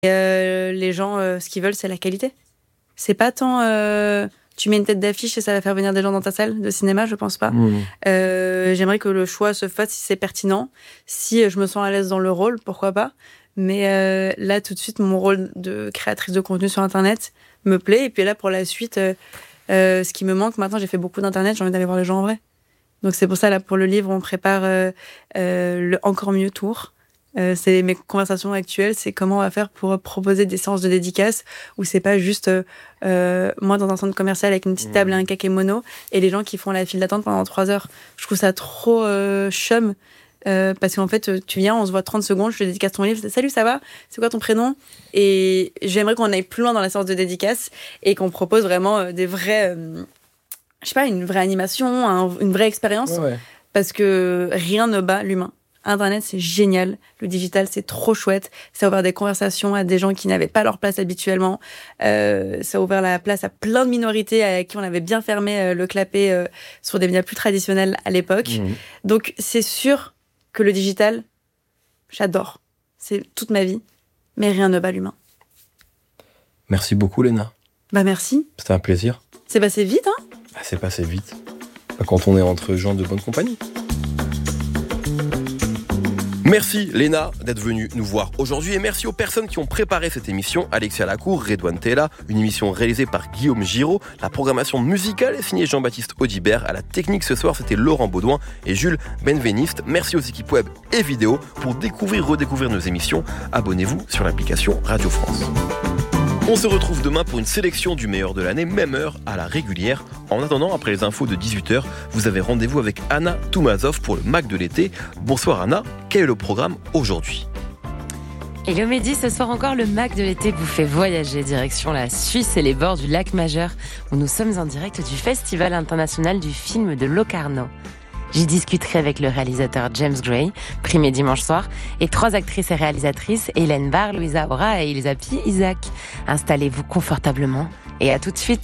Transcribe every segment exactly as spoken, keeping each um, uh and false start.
Euh, les gens, euh, ce qu'ils veulent, c'est la qualité. C'est pas tant euh, tu mets une tête d'affiche et ça va faire venir des gens dans ta salle de cinéma, je pense pas. Mmh. Euh, j'aimerais que le choix se fasse si c'est pertinent, si je me sens à l'aise dans le rôle, pourquoi pas. Mais euh, là, tout de suite, mon rôle de créatrice de contenu sur Internet me plaît. Et puis là, pour la suite, euh, euh, ce qui me manque maintenant, j'ai fait beaucoup d'Internet, j'ai envie d'aller voir les gens en vrai. Donc c'est pour ça, là, pour le livre, on prépare euh, euh, le Encore mieux tour. Euh, c'est mes conversations actuelles, c'est comment on va faire pour proposer des séances de dédicaces où c'est pas juste euh, euh, moi dans un centre commercial avec une petite table et un kakémono et les gens qui font la file d'attente pendant trois heures. Je trouve ça trop euh, chum euh, parce qu'en fait tu viens, on se voit trente secondes, je te dédicace ton livre, salut, ça va, c'est quoi ton prénom? Et j'aimerais qu'on aille plus loin dans la séance de dédicace et qu'on propose vraiment euh, des vrais euh, je sais pas, une vraie animation, un, une vraie expérience, ouais, ouais. Parce que rien ne bat l'humain. Internet, c'est génial. Le digital, c'est trop chouette. Ça a ouvert des conversations à des gens qui n'avaient pas leur place habituellement. Euh, ça a ouvert la place à plein de minorités à qui on avait bien fermé euh, le clapet euh, sur des médias plus traditionnels à l'époque. Mmh. Donc, c'est sûr que le digital, j'adore. C'est toute ma vie. Mais rien ne bat l'humain. Merci beaucoup, Léna. Bah, merci. C'était un plaisir. C'est passé vite, hein? Ah, c'est passé vite. Quand on est entre gens de bonne compagnie. Merci Léna d'être venue nous voir aujourd'hui et merci aux personnes qui ont préparé cette émission. Alexia Lacour, Redouane Tella, une émission réalisée par Guillaume Giraud. La programmation musicale est signée Jean-Baptiste Audibert. À la technique ce soir, c'était Laurent Baudouin et Jules Benveniste. Merci aux équipes web et vidéo. Pour découvrir, redécouvrir nos émissions, abonnez-vous sur l'application Radio France. On se retrouve demain pour une sélection du meilleur de l'année, même heure à la régulière. En attendant, après les infos de dix-huit heures, vous avez rendez-vous avec Anna Toumazov pour le Mac de l'été. Bonsoir Anna, quel est le programme aujourd'hui? Hello Mehdi, ce soir encore, le Mac de l'été vous fait voyager direction la Suisse et les bords du lac Majeur, où nous sommes en direct du Festival international du film de Locarno. J'y discuterai avec le réalisateur James Gray, primé dimanche soir, et trois actrices et réalisatrices, Hélène Barr, Louisa Ora et Elisa Pi Isaac. Installez-vous confortablement et à tout de suite.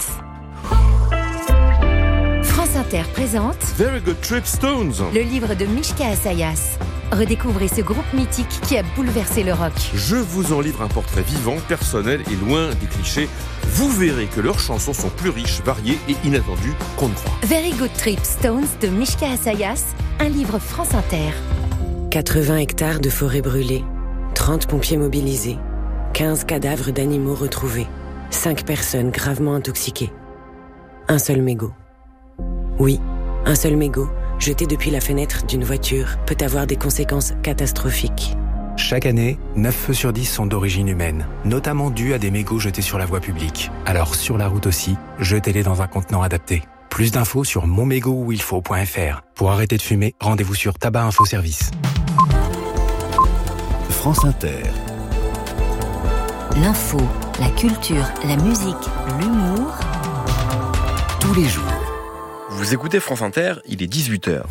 France Inter présente Very Good Trip Stones, le livre de Mishka Assayas. Redécouvrez ce groupe mythique qui a bouleversé le rock. Je vous en livre un portrait vivant, personnel et loin des clichés. Vous verrez que leurs chansons sont plus riches, variées et inattendues qu'on ne croit. Very Good Trip Stones de Mishka Assayas, un livre France Inter. quatre-vingts hectares de forêt brûlée, trente pompiers mobilisés, quinze cadavres d'animaux retrouvés, cinq personnes gravement intoxiquées. Un seul mégot. Oui, un seul mégot, jeté depuis la fenêtre d'une voiture, peut avoir des conséquences catastrophiques. Chaque année, neuf feux sur dix sont d'origine humaine, notamment dus à des mégots jetés sur la voie publique. Alors sur la route aussi, jetez-les dans un contenant adapté. Plus d'infos sur mon mégot où il faut point f r. Pour arrêter de fumer, rendez-vous sur Tabac Info Service. France Inter. L'info, la culture, la musique, l'humour. Tous les jours. Vous écoutez France Inter, il est dix-huit heures.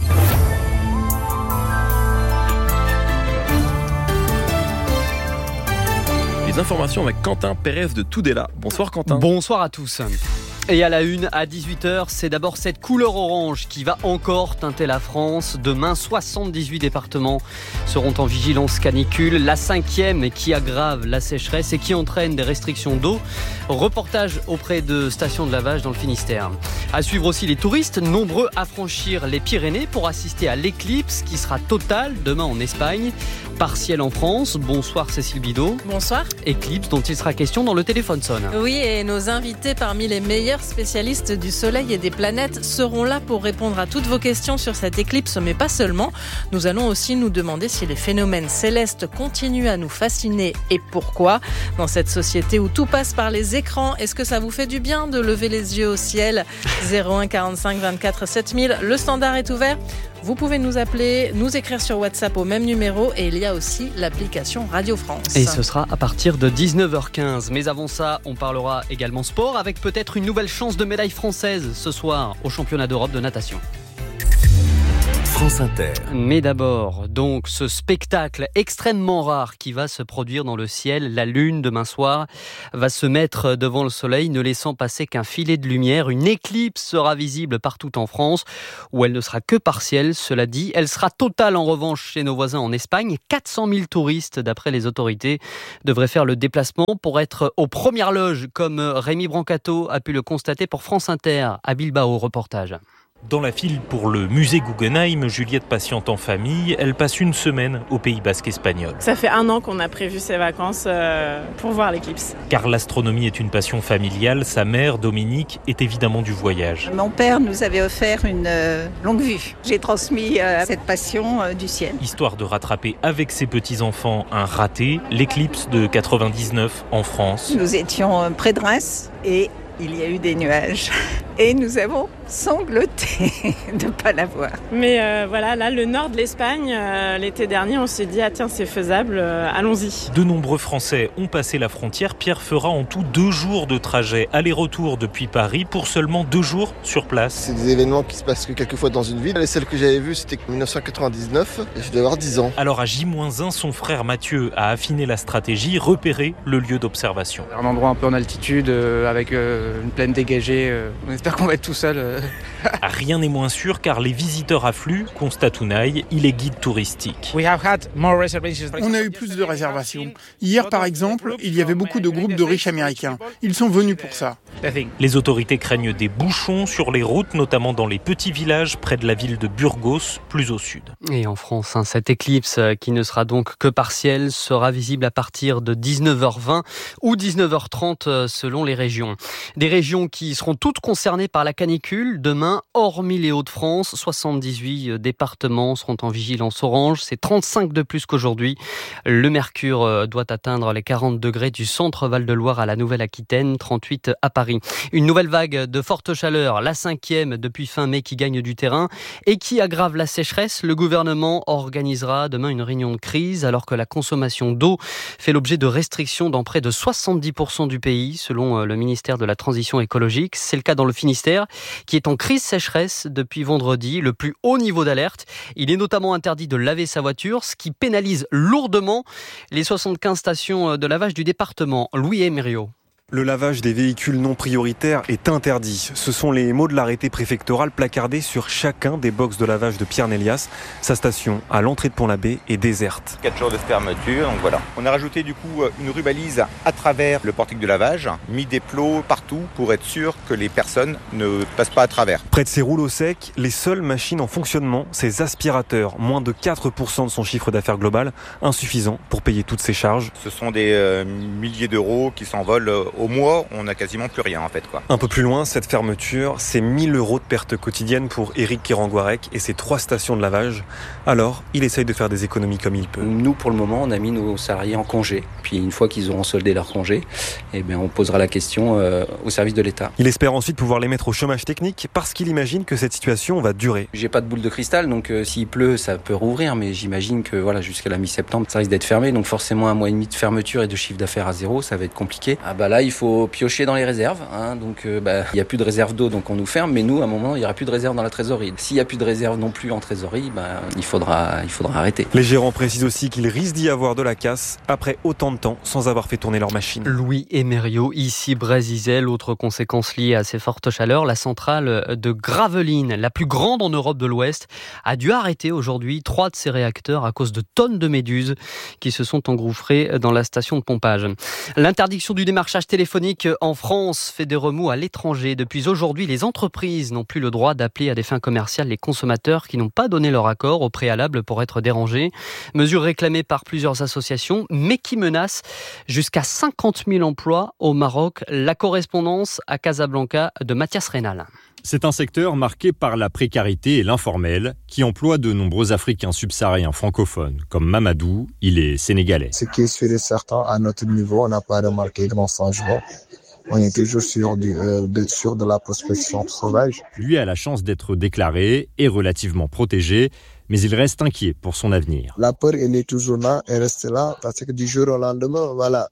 Les informations avec Quentin Pérez de Tudela. Bonsoir Quentin. Bonsoir à tous. Et à la une, à dix-huit heures, c'est d'abord cette couleur orange qui va encore teinter la France. Demain, soixante-dix-huit départements seront en vigilance canicule. La cinquième qui aggrave la sécheresse et qui entraîne des restrictions d'eau. Reportage auprès de stations de lavage dans le Finistère. À suivre aussi les touristes, nombreux à franchir les Pyrénées pour assister à l'éclipse qui sera totale demain en Espagne. Partielle en France. Bonsoir Cécile Bidot. Bonsoir. Éclipse dont il sera question dans le téléphone sonne. Oui, et nos invités parmi les meilleurs spécialistes du soleil et des planètes seront là pour répondre à toutes vos questions sur cette éclipse, mais pas seulement. Nous allons aussi nous demander si les phénomènes célestes continuent à nous fasciner et pourquoi. Dans cette société où tout passe par les écrans, est-ce que ça vous fait du bien de lever les yeux au ciel? zéro un quarante-cinq vingt-quatre sept mille, le standard est ouvert. Vous pouvez nous appeler, nous écrire sur WhatsApp au même numéro et il y a aussi l'application Radio France. Et ce sera à partir de dix-neuf heures quinze. Mais avant ça, on parlera également sport avec peut-être une nouvelle chance de médaille française ce soir au championnat d'Europe de natation. France Inter. Mais d'abord, donc, ce spectacle extrêmement rare qui va se produire dans le ciel. La lune, demain soir, va se mettre devant le soleil, ne laissant passer qu'un filet de lumière. Une éclipse sera visible partout en France, où elle ne sera que partielle, cela dit. Elle sera totale, en revanche, chez nos voisins en Espagne. quatre cent mille touristes, d'après les autorités, devraient faire le déplacement pour être aux premières loges, comme Rémi Brancato a pu le constater pour France Inter, à Bilbao. Reportage. Dans la file pour le musée Guggenheim, Juliette patiente en famille. Elle passe une semaine au Pays Basque espagnol. Ça fait un an qu'on a prévu ces vacances euh, pour voir l'éclipse. Car l'astronomie est une passion familiale. Sa mère, Dominique, est évidemment du voyage. Mon père nous avait offert une euh, longue vue. J'ai transmis euh, cette passion euh, du ciel. Histoire de rattraper avec ses petits-enfants un raté, l'éclipse de quatre-vingt-dix-neuf en France. Nous étions euh, près de Reims et il y a eu des nuages. Et nous avons sangloté de ne pas la voir. Mais euh, voilà, là, le nord de l'Espagne, euh, l'été dernier, on s'est dit, ah tiens, c'est faisable, euh, allons-y. De nombreux Français ont passé la frontière. Pierre fera en tout deux jours de trajet aller-retour depuis Paris pour seulement deux jours sur place. C'est des événements qui se passent que quelques fois dans une ville. Celle que j'avais vue, c'était en dix-neuf cent quatre-vingt-dix-neuf et je devais avoir dix ans. Alors à J moins un, son frère Mathieu a affiné la stratégie, repéré le lieu d'observation. Un endroit un peu en altitude, euh, avec euh, une plaine dégagée. Euh, on espère qu'on va être tout seul. Euh. Rien n'est moins sûr car les visiteurs affluent, constate Unai, il est guide touristique. On a eu plus de réservations. Hier, par exemple, il y avait beaucoup de groupes de riches américains. Ils sont venus pour ça. Les autorités craignent des bouchons sur les routes, notamment dans les petits villages près de la ville de Burgos, plus au sud. Et en France, hein, cette éclipse, qui ne sera donc que partielle, sera visible à partir de dix-neuf heures vingt ou dix-neuf heures trente selon les régions. Des régions qui seront toutes concernées par la canicule. Demain, hormis les Hauts-de-France, soixante-dix-huit départements seront en vigilance orange. C'est trente-cinq de plus qu'aujourd'hui. Le mercure doit atteindre les quarante degrés du centre Val-de-Loire à la Nouvelle-Aquitaine, trente-huit à Paris. Une nouvelle vague de forte chaleur, la cinquième depuis fin mai qui gagne du terrain et qui aggrave la sécheresse. Le gouvernement organisera demain une réunion de crise alors que la consommation d'eau fait l'objet de restrictions dans près de soixante-dix pour cent du pays, selon le ministère de la Transition écologique. C'est le cas dans le Finistère, qui est en crise sécheresse depuis vendredi, le plus haut niveau d'alerte. Il est notamment interdit de laver sa voiture, ce qui pénalise lourdement les soixante-quinze stations de lavage du département. Louis Emerio. Le lavage des véhicules non prioritaires est interdit. Ce sont les mots de l'arrêté préfectoral placardés sur chacun des box de lavage de Pierre-Nélias. Sa station à l'entrée de Pont-l'Abbé est déserte. Quatre jours de fermeture, donc voilà. On a rajouté du coup une rubalise à travers le portique de lavage, mis des plots partout pour être sûr que les personnes ne passent pas à travers. Près de ces rouleaux secs, les seules machines en fonctionnement, ces aspirateurs, moins de quatre pour cent de son chiffre d'affaires global, insuffisant pour payer toutes ces charges. Ce sont des euh, milliers d'euros qui s'envolent. Euh, Au mois, on n'a quasiment plus rien en fait, quoi. Un peu plus loin, cette fermeture, c'est mille euros de pertes quotidiennes pour Éric Kéranguarec et ses trois stations de lavage. Alors, il essaye de faire des économies comme il peut. Nous, pour le moment, on a mis nos salariés en congé. Puis une fois qu'ils auront soldé leur congé, eh bien, on posera la question euh, au service de l'État. Il espère ensuite pouvoir les mettre au chômage technique parce qu'il imagine que cette situation va durer. J'ai pas de boule de cristal, donc euh, s'il pleut, ça peut rouvrir, mais j'imagine que voilà, jusqu'à la mi-septembre, ça risque d'être fermé. Donc forcément, un mois et demi de fermeture et de chiffre d'affaires à zéro, ça va être compliqué. Ah bah là, il faut piocher dans les réserves, hein, donc il euh, bah, n'y a plus de réserve d'eau, donc on nous ferme, mais nous, à un moment, il n'y aura plus de réserve dans la trésorerie. S'il n'y a plus de réserve non plus en trésorerie, bah, il faudra, il faudra arrêter. Les gérants précisent aussi qu'il risque d'y avoir de la casse après autant de temps sans avoir fait tourner leur machine. Louis Emerio, ici Brésil. Autre conséquence liée à ces fortes chaleurs, la centrale de Gravelines, la plus grande en Europe de l'Ouest, a dû arrêter aujourd'hui trois de ses réacteurs à cause de tonnes de méduses qui se sont engouffrées dans la station de pompage. L'interdiction du démarchage téléphonique en France fait des remous à l'étranger. Depuis aujourd'hui, les entreprises n'ont plus le droit d'appeler à des fins commerciales les consommateurs qui n'ont pas donné leur accord au préalable pour être dérangés. Mesure réclamée par plusieurs associations, mais qui menace jusqu'à cinquante mille emplois au Maroc. La correspondance à Casablanca de Mathias Reynal. C'est un secteur marqué par la précarité et l'informel qui emploie de nombreux Africains subsahariens francophones, comme Mamadou, il est sénégalais. Ce qui est sûr et certain, à notre niveau, on n'a pas remarqué grand changement. On est toujours sur, du, euh, de, sur de la prospection sauvage. Lui a la chance d'être déclaré et relativement protégé, mais il reste inquiet pour son avenir. La peur, elle est toujours là, elle reste là, parce que du jour au lendemain, voilà,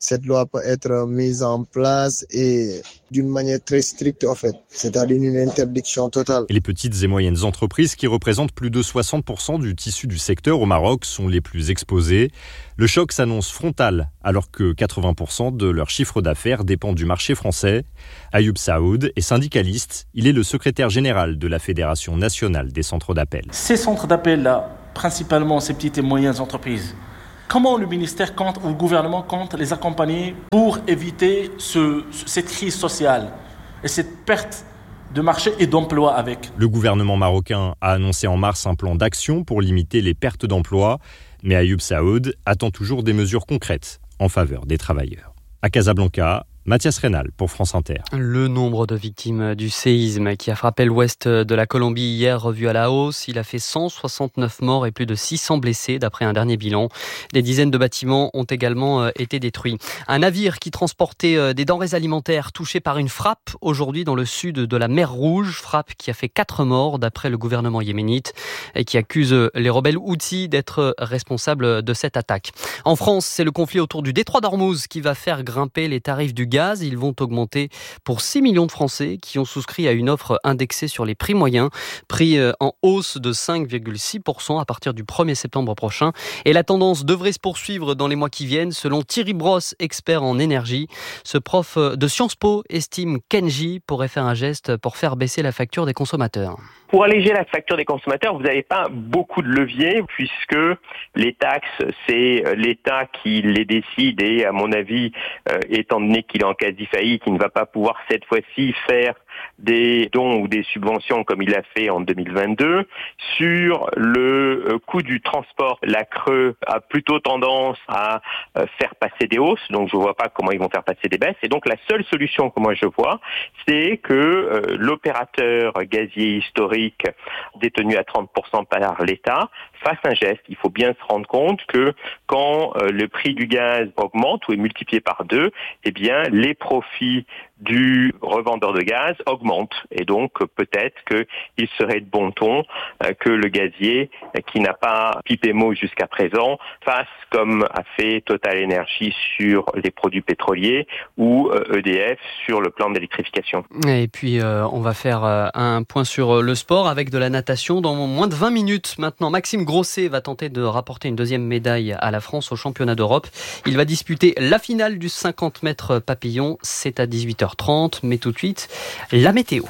cette loi peut être mise en place et d'une manière très stricte en fait, c'est-à-dire une interdiction totale. Et les petites et moyennes entreprises qui représentent plus de soixante pour cent du tissu du secteur au Maroc sont les plus exposées. Le choc s'annonce frontal alors que quatre-vingts pour cent de leur chiffre d'affaires dépend du marché français. Ayoub Saoud est syndicaliste, il est le secrétaire général de la Fédération nationale des centres d'appel. Ces centres d'appel-là, principalement ces petites et moyennes entreprises, comment le ministère compte ou le gouvernement compte les accompagner pour éviter ce, cette crise sociale et cette perte de marché et d'emploi avec ? Le gouvernement marocain a annoncé en mars un plan d'action pour limiter les pertes d'emploi, mais Ayoub Saoud attend toujours des mesures concrètes en faveur des travailleurs. À Casablanca, Mathias Reynal pour France Inter. Le nombre de victimes du séisme qui a frappé l'ouest de la Colombie hier revu à la hausse. Il a fait cent soixante-neuf morts et plus de six cents blessés d'après un dernier bilan. Des dizaines de bâtiments ont également été détruits. Un navire qui transportait des denrées alimentaires touché par une frappe aujourd'hui dans le sud de la mer Rouge. Frappe qui a fait quatre morts d'après le gouvernement yéménite et qui accuse les rebelles Houthis d'être responsables de cette attaque. En France, c'est le conflit autour du détroit d'Ormuz qui va faire grimper les tarifs du gaz. Ils vont augmenter pour six millions de Français qui ont souscrit à une offre indexée sur les prix moyens, prix en hausse de cinq virgule six pour cent à partir du premier septembre prochain. Et la tendance devrait se poursuivre dans les mois qui viennent, selon Thierry Brosse, expert en énergie. Ce prof de Sciences Po estime qu'Engie pourrait faire un geste pour faire baisser la facture des consommateurs. Pour alléger la facture des consommateurs, vous n'avez pas beaucoup de leviers puisque les taxes, c'est l'État qui les décide et à mon avis, euh, étant donné qu'il est en quasi faillite, il ne va pas pouvoir cette fois-ci faire des dons ou des subventions comme il a fait en deux mille vingt-deux. Sur le coût du transport, la C R E a plutôt tendance à faire passer des hausses, donc je ne vois pas comment ils vont faire passer des baisses. Et donc la seule solution que moi je vois, c'est que euh, l'opérateur gazier historique détenu à trente pour cent par l'État fasse un geste. Il faut bien se rendre compte que quand euh, le prix du gaz augmente ou est multiplié par deux, eh bien les profits du revendeur de gaz augmente. Et donc, peut-être qu'il serait de bon ton que le gazier, qui n'a pas pipé mot jusqu'à présent, fasse comme a fait Total Energy sur les produits pétroliers ou E D F sur le plan d'électrification. Et puis, euh, on va faire euh, un point sur le sport avec de la natation. Dans moins de vingt minutes maintenant, Maxime Grosset va tenter de rapporter une deuxième médaille à la France au championnat d'Europe. Il va disputer la finale du cinquante mètres papillon. C'est à dix-huit heures trente, mais tout de suite, la météo.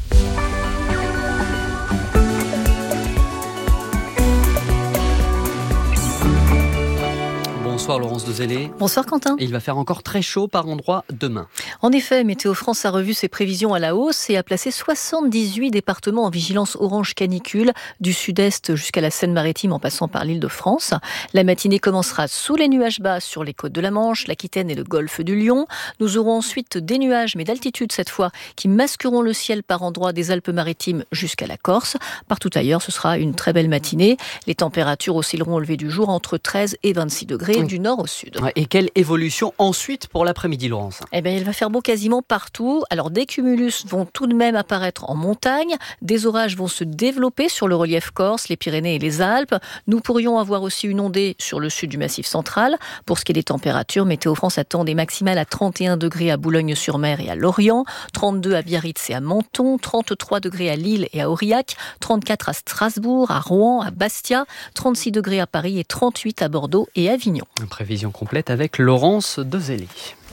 Bonsoir Laurence Dezellé. Bonsoir Quentin. Et il va faire encore très chaud par endroits demain. En effet, Météo France a revu ses prévisions à la hausse et a placé soixante-dix-huit départements en vigilance orange canicule, du sud-est jusqu'à la Seine-Maritime en passant par l'Île-de-France. La matinée commencera sous les nuages bas sur les côtes de la Manche, l'Aquitaine et le golfe du Lion. Nous aurons ensuite des nuages, mais d'altitude cette fois, qui masqueront le ciel par endroits des Alpes-Maritimes jusqu'à la Corse. Partout ailleurs, ce sera une très belle matinée. Les températures oscilleront au lever du jour entre treize et vingt-six degrés. Du nord au sud. Et quelle évolution ensuite pour l'après-midi, Laurence ? Eh bien, il va faire beau quasiment partout. Alors, des cumulus vont tout de même apparaître en montagne. Des orages vont se développer sur le relief corse, les Pyrénées et les Alpes. Nous pourrions avoir aussi une ondée sur le sud du Massif central. Pour ce qui est des températures, Météo France attend des maximales à trente et un degrés à Boulogne-sur-Mer et à Lorient, trente-deux à Biarritz et à Menton, trente-trois degrés à Lille et à Aurillac, trente-quatre à Strasbourg, à Rouen, à Bastia, trente-six degrés à Paris et trente-huit à Bordeaux et Avignon. Prévision complète avec Laurence Dezellé.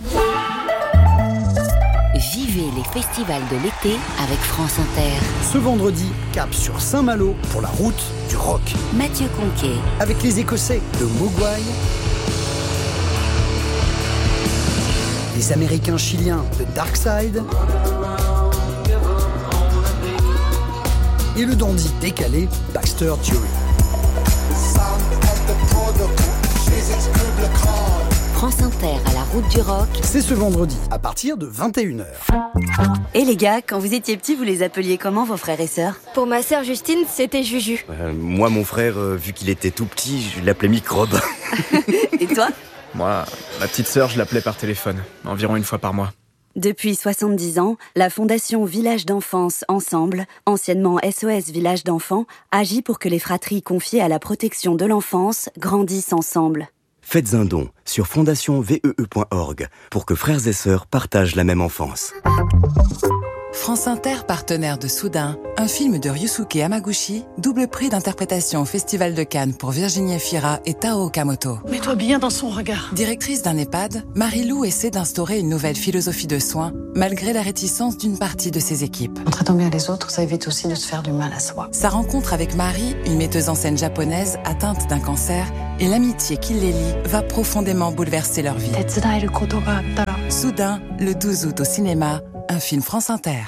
Vivez les festivals de l'été avec France Inter. Ce vendredi, cap sur Saint-Malo pour la route du rock. Mathieu Conquet. Avec les Écossais de Mogwai, les Américains chiliens de Darkside et le dandy décalé Baxter Dury. France Inter à la route du rock. C'est ce vendredi, à partir de vingt et une heures. Et les gars, quand vous étiez petits, vous les appeliez comment vos frères et sœurs ? Pour ma sœur Justine, c'était Juju. Euh, moi, mon frère, euh, vu qu'il était tout petit, je l'appelais Microbe. Et toi ? Moi, ma petite sœur, je l'appelais par téléphone, environ une fois par mois. Depuis soixante-dix ans, la Fondation Village d'Enfance Ensemble, anciennement S O S Village d'Enfants, agit pour que les fratries confiées à la protection de l'enfance grandissent ensemble. Faites un don sur fondation vee point org pour que frères et sœurs partagent la même enfance. France Inter, partenaire de Soudain, un film de Ryusuke Hamaguchi, double prix d'interprétation au Festival de Cannes pour Virginie Efira et Tao Okamoto. Mets-toi bien dans son regard. Directrice d'un EHPAD, Marie-Lou essaie d'instaurer une nouvelle philosophie de soins, malgré la réticence d'une partie de ses équipes. En traitant bien les autres, ça évite aussi de se faire du mal à soi. Sa rencontre avec Marie, une metteuse en scène japonaise atteinte d'un cancer, et l'amitié qui les lie va profondément bouleverser leur vie. Soudain, le douze août au cinéma, un film France Inter.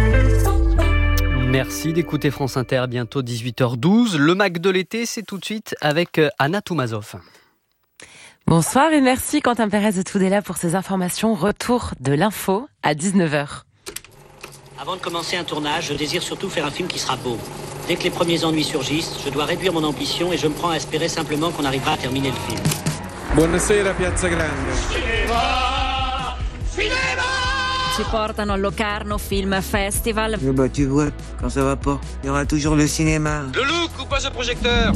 Merci d'écouter France Inter, bientôt dix-huit heures douze. Le Mac de l'été, c'est tout de suite avec Anna Toumazov. Bonsoir et merci Quentin Pérez de Tudela pour ces informations. Retour de l'info à dix-neuf heures. Avant de commencer un tournage, je désire surtout faire un film qui sera beau. Dès que les premiers ennuis surgissent, je dois réduire mon ambition et je me prends à espérer simplement qu'on arrivera à terminer le film. Buonasera Piazza Grande. Cinéma Cinéma Ci portano al Locarno Film Festival. Eh bah tu vois, quand ça va pas, il y aura toujours le cinéma. Le look ou pas ce projecteur?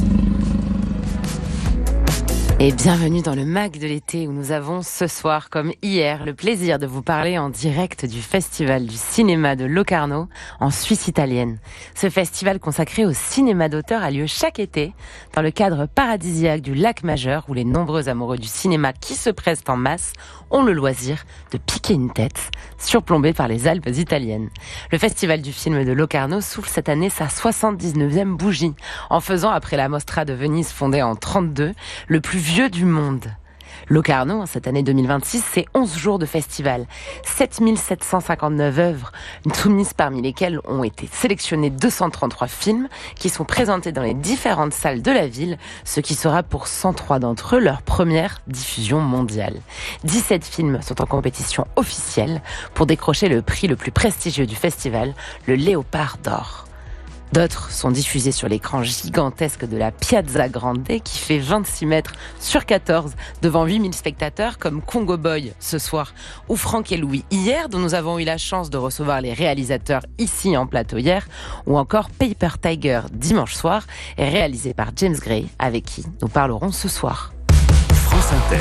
Et bienvenue dans le Mac de l'été où nous avons ce soir, comme hier, le plaisir de vous parler en direct du Festival du cinéma de Locarno en Suisse italienne. Ce festival consacré au cinéma d'auteur a lieu chaque été dans le cadre paradisiaque du Lac Majeur où les nombreux amoureux du cinéma qui se pressent en masse ont le loisir de piquer une tête surplombée par les Alpes italiennes. Le Festival du film de Locarno souffle cette année sa soixante-dix-neuvième bougie en faisant, après la Mostra de Venise fondée en trente-deux, le plus vieux du monde. Locarno, cette année deux mille vingt-six, c'est onze jours de festival, sept mille sept cent cinquante-neuf œuvres soumises parmi lesquelles ont été sélectionnés deux cent trente-trois films qui sont présentés dans les différentes salles de la ville, ce qui sera pour cent trois d'entre eux leur première diffusion mondiale. dix-sept films sont en compétition officielle pour décrocher le prix le plus prestigieux du festival, le Léopard d'or. D'autres sont diffusés sur l'écran gigantesque de la Piazza Grande qui fait vingt-six mètres sur quatorze devant huit mille spectateurs comme Congo Boy ce soir ou Franck et Louis hier dont nous avons eu la chance de recevoir les réalisateurs ici en plateau hier ou encore Paper Tiger dimanche soir et réalisé par James Gray avec qui nous parlerons ce soir. France Inter.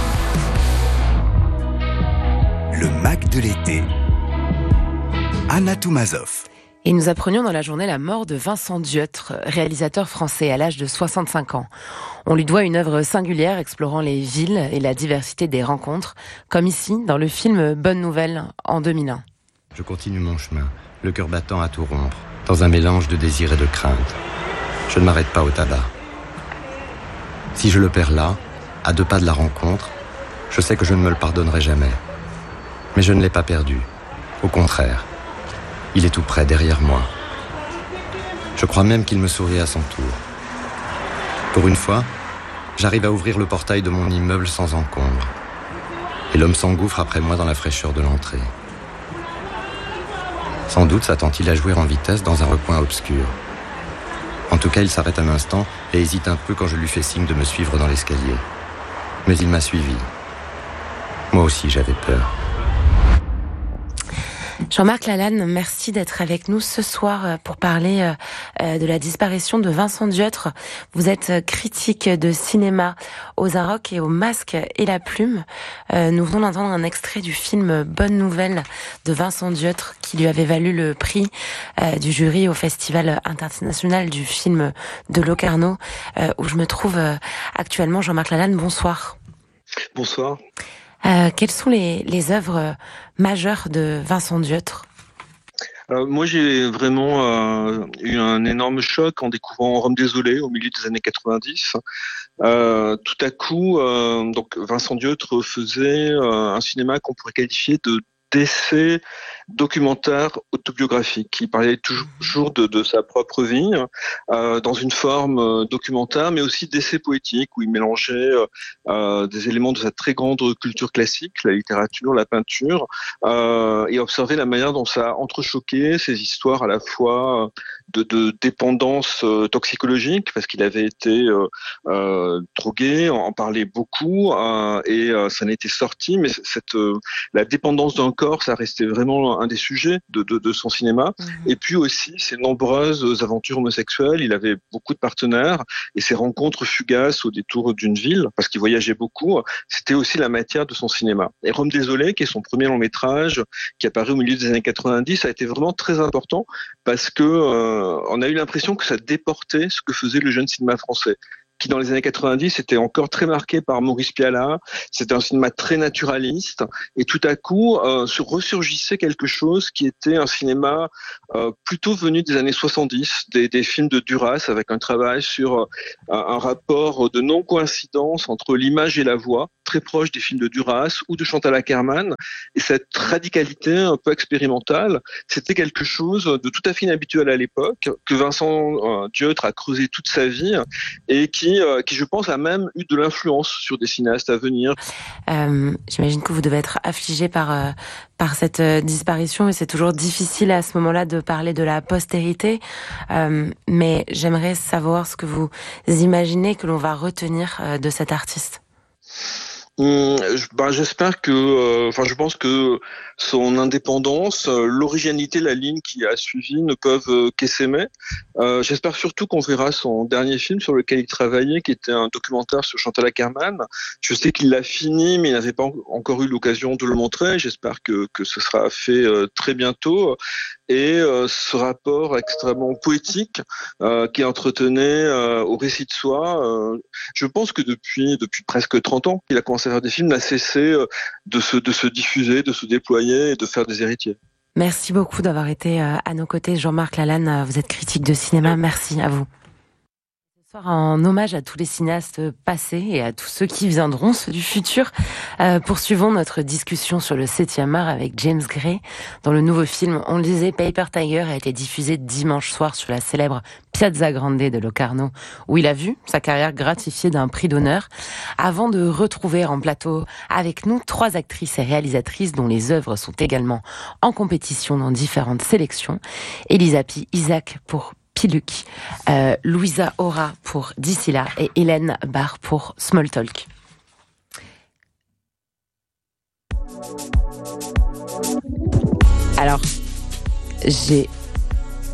Le Mac de l'été. Anna Toumazov. Et nous apprenions dans la journée la mort de Vincent Dieutre, réalisateur français à l'âge de soixante-cinq ans. On lui doit une œuvre singulière explorant les villes et la diversité des rencontres, comme ici dans le film Bonne Nouvelle en deux mille un. Je continue mon chemin, le cœur battant à tout rompre, dans un mélange de désir et de crainte. Je ne m'arrête pas au tabac. Si je le perds là, à deux pas de la rencontre, je sais que je ne me le pardonnerai jamais. Mais je ne l'ai pas perdu. Au contraire. Il est tout près, derrière moi. Je crois même qu'il me sourit à son tour. Pour une fois, j'arrive à ouvrir le portail de mon immeuble sans encombre. Et l'homme s'engouffre après moi dans la fraîcheur de l'entrée. Sans doute s'attend-il à jouer en vitesse dans un recoin obscur. En tout cas, il s'arrête un instant et hésite un peu quand je lui fais signe de me suivre dans l'escalier. Mais il m'a suivi. Moi aussi, j'avais peur. Jean-Marc Lalanne, merci d'être avec nous ce soir pour parler de la disparition de Vincent Dieutre. Vous êtes critique de cinéma aux Arocs et au Masque et la Plume. Nous venons d'entendre un extrait du film Bonne Nouvelle de Vincent Dieutre qui lui avait valu le prix du jury au Festival international du film de Locarno où je me trouve actuellement. Jean-Marc Lalanne, bonsoir. Bonsoir. Euh, quelles sont les, les œuvres majeures de Vincent Dieutre ? Alors, moi, j'ai vraiment euh, eu un énorme choc en découvrant Rome désolée au milieu des années quatre-vingt-dix. Euh, tout à coup, euh, donc Vincent Dieutre faisait euh, un cinéma qu'on pourrait qualifier de d'essai documentaire autobiographique. Il parlait toujours de, de sa propre vie, euh, dans une forme euh, documentaire, mais aussi d'essai poétique, où il mélangeait euh, des éléments de sa très grande culture classique, la littérature, la peinture, euh, et observait la manière dont ça a entrechoqué ces histoires à la fois de, de dépendance euh, toxicologique, parce qu'il avait été euh, euh, drogué, en, en parlait beaucoup, euh, et euh, ça n'était sorti, mais cette, euh, la dépendance d'un corps, ça restait vraiment un des sujets de, de, de son cinéma. Mmh. Et puis aussi ses nombreuses aventures homosexuelles. Il avait beaucoup de partenaires et ses rencontres fugaces au détour d'une ville, parce qu'il voyageait beaucoup, c'était aussi la matière de son cinéma. Et Rome désolée, qui est son premier long métrage, qui apparaît au milieu des années quatre-vingt-dix, a été vraiment très important parce que euh, on a eu l'impression que ça déportait ce que faisait le jeune cinéma français, qui dans les années quatre-vingt-dix était encore très marqué par Maurice Pialat. C'était un cinéma très naturaliste et tout à coup euh, se ressurgissait quelque chose qui était un cinéma euh, plutôt venu des années soixante-dix, des, des films de Duras avec un travail sur euh, un rapport de non-coïncidence entre l'image et la voix, très proche des films de Duras ou de Chantal Akerman. Et cette radicalité un peu expérimentale, c'était quelque chose de tout à fait inhabituel à l'époque, que Vincent euh, Dieutre a creusé toute sa vie et qui qui, je pense, a même eu de l'influence sur des cinéastes à venir. Euh, j'imagine que vous devez être affligé par, euh, par cette euh, disparition et c'est toujours difficile à ce moment-là de parler de la postérité. Euh, mais j'aimerais savoir ce que vous imaginez que l'on va retenir euh, de cet artiste. Hum, ben, j'espère que, euh, enfin, je pense que son indépendance, euh, l'originalité, la ligne qui a suivi ne peuvent euh, qu'essaimer. Euh, j'espère surtout qu'on verra son dernier film sur lequel il travaillait, qui était un documentaire sur Chantal Akerman. Je sais qu'il l'a fini, mais il n'avait pas encore eu l'occasion de le montrer. J'espère que, que ce sera fait euh, très bientôt. Et euh, ce rapport extrêmement poétique euh, qui entretenait euh, au récit de soi, euh, je pense que depuis depuis presque trente ans qu'il a commencé à faire des films, n'a cessé euh, de se de se diffuser, de se déployer et de faire des héritiers. Merci beaucoup d'avoir été euh, à nos côtés, Jean-Marc Lalanne. Vous êtes critique de cinéma. Merci à vous. En hommage à tous les cinéastes passés et à tous ceux qui viendront, ceux du futur, euh, poursuivons notre discussion sur le septième art avec James Gray. Dans le nouveau film, on le disait, Paper Tiger a été diffusé dimanche soir sur la célèbre Piazza Grande de Locarno, où il a vu sa carrière gratifiée d'un prix d'honneur, avant de retrouver en plateau avec nous trois actrices et réalisatrices dont les œuvres sont également en compétition dans différentes sélections. Elisa Pi Isaac pour Piluc, euh, Louisa Ora pour D'ici là et Hélène Barr pour Small Talk. Alors, j'ai